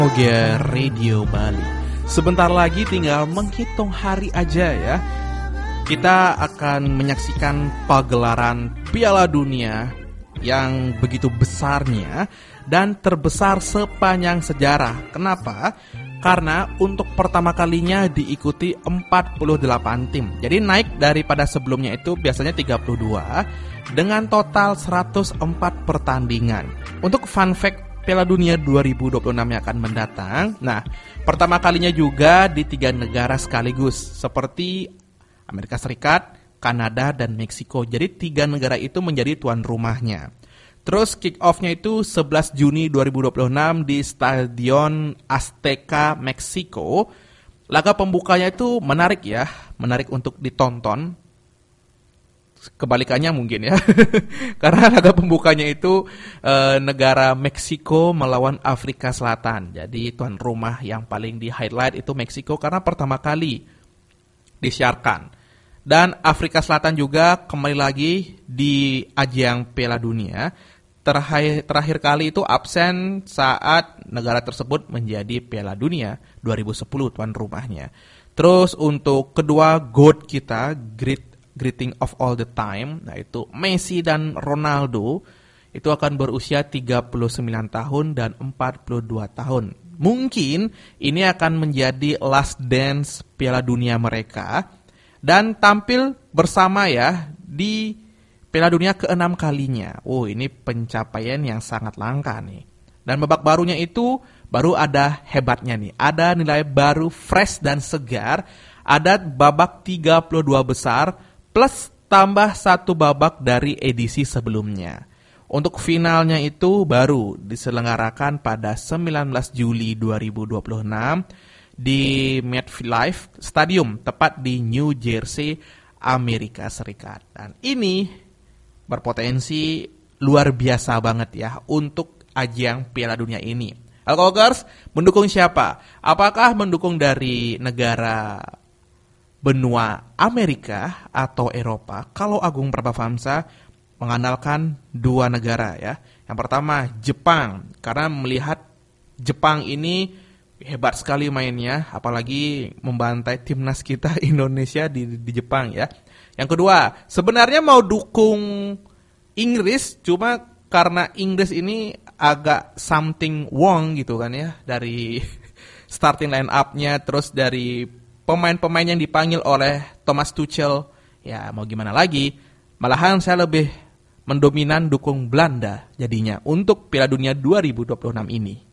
Oke, Radio Bali. Sebentar lagi tinggal menghitung hari aja ya. Kita akan menyaksikan pagelaran Piala Dunia yang begitu besarnya dan terbesar sepanjang sejarah. Kenapa? Karena untuk pertama kalinya diikuti 48 tim. Jadi naik daripada sebelumnya itu biasanya 32 dengan total 104 pertandingan. Untuk fun fact Piala Dunia 2026 yang akan mendatang. Nah, pertama kalinya juga di 3 negara sekaligus seperti Amerika Serikat, Kanada, dan Meksiko. Jadi 3 negara itu menjadi tuan rumahnya. Terus kick off-nya itu 11 Juni 2026 di Stadion Azteca, Meksiko. Laga pembukanya itu menarik ya, menarik untuk ditonton. Kebalikannya mungkin ya. Karena laga pembukanya itu negara Meksiko melawan Afrika Selatan. Jadi tuan rumah yang paling di-highlight itu Meksiko karena pertama kali disiarkan. Dan Afrika Selatan juga kembali lagi di ajang Piala Dunia. Terakhir kali itu absen saat negara tersebut menjadi Piala Dunia 2010 tuan rumahnya. Terus untuk kedua GOAT kita, Greatest of all the time, yaitu Messi dan Ronaldo, itu akan berusia 39 tahun dan 42 tahun. Mungkin ini akan menjadi last dance Piala Dunia mereka dan tampil bersama ya di Piala Dunia ke-6 kalinya. Oh, ini pencapaian yang sangat langka nih. Dan babak barunya itu baru ada hebatnya nih. Ada nilai baru fresh dan segar. Ada babak 32 besar plus tambah 1 babak dari edisi sebelumnya. Untuk finalnya itu baru diselenggarakan pada 19 Juli 2026 di MetLife Stadium, tepat di New Jersey, Amerika Serikat. Dan ini berpotensi luar biasa banget ya untuk ajang Piala Dunia ini. Alkogers mendukung siapa? Apakah mendukung dari negara benua Amerika atau Eropa? Kalau Agung Prabhavamsa mengandalkan 2 negara ya. Yang pertama Jepang, karena melihat Jepang ini hebat sekali mainnya, apalagi membantai timnas kita Indonesia di Jepang ya. Yang kedua, sebenarnya mau dukung Inggris, cuma karena Inggris ini agak something wrong gitu kan ya, dari starting line up-nya, terus dari pemain-pemain yang dipanggil oleh Thomas Tuchel, ya mau gimana lagi. Malahan saya lebih mendominan dukung Belanda jadinya untuk Piala Dunia 2026 ini.